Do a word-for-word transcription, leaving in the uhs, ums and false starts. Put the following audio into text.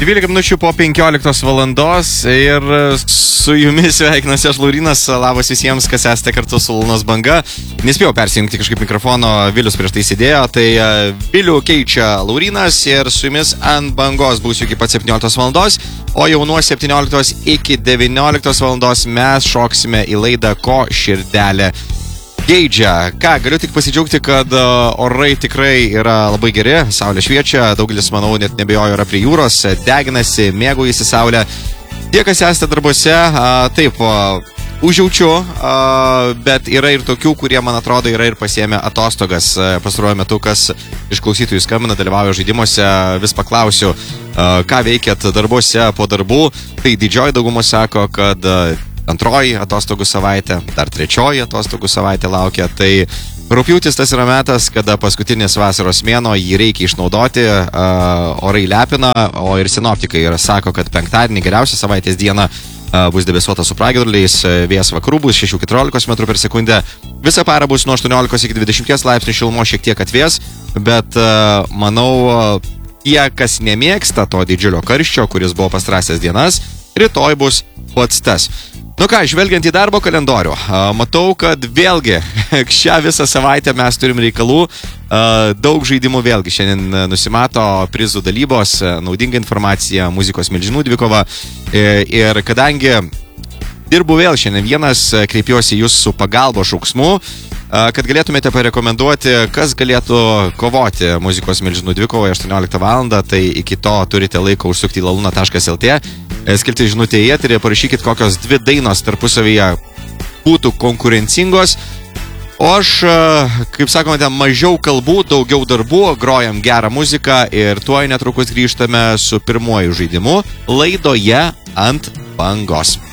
dvylika minučių po penkioliktos valandos ir su jumis sveikinasi aš Laurynas. Labas visiems, kas esate kartu su Lunos banga. Nespėjau persijungti kažkaip mikrofono, Vilius prieš tai sėdėjo, tai Vilių keičia Laurynas ir su jumis ant bangos būsiu iki pat septynioliktos valandos, o jau nuo septynioliktos iki devynioliktos valandos mes šoksime į laidą Ko širdelė geidžia. Ką, galiu tik pasidžiaugti, kad orai tikrai yra labai geri, saulė šviečia, daugelis, manau, net nebejojo, yra prie jūros, deginasi, mėgaujasi saulė. Tie, kas esate darbuose, taip, užjaučiu, bet yra ir tokių, kurie, man atrodo, yra ir pasiėmę atostogas pastaruoju metu, kas iš klausytojų skambina, dalyvauja žaidimuose, vis paklausiu, ką veikėt darbuose po darbų. Tai didžioji dauguma sako, kad antroji atostogų savaitė, dar trečioji atostogų savaitė laukia, tai rugpjūtis tas yra metas, kada paskutinis vasaros mėnuo, jį reikia išnaudoti, orai lepina, o ir sinoptikai yra, sako, kad penktadienį geriausia savaitės diena bus debesuota su pragiedruliais, vėjas vakarų bus šeši keturiolika metrų per sekundę, visą parą bus nuo aštuoniolikos iki dvidešimties laipsnių šilumos, šiek tiek atvės, bet manau, tie, kas nemėgsta to didžiulio karščio, kuris buvo pastarąsias dienas, rytoj bus pats tas. Nu ką, žvelgiant į darbo kalendorių, matau, kad vėlgi šią visą savaitę mes turim reikalų, daug žaidimų vėlgi. Šiandien nusimato prizų dalybos, naudinga informacija, muzikos milžinų dvikova ir kadangi dirbu vėl šiandien vienas, kreipiuosi jūs su pagalbos šauksmu, kad galėtumėte parekomenduoti, kas galėtų kovoti muzikos milžinų dvikovoje aštuonioliktą valandą, tai iki to turite laiko užsukti į laluna taškas lt, skilti žinutę į eterį, parašykit, kokios dvi dainos tarpusavyje būtų konkurencingos. O aš, kaip sakote, mažiau kalbų, daugiau darbų, grojam gerą muziką ir tuoj netrukus grįžtame su pirmuoju žaidimu laidoje ant bangos.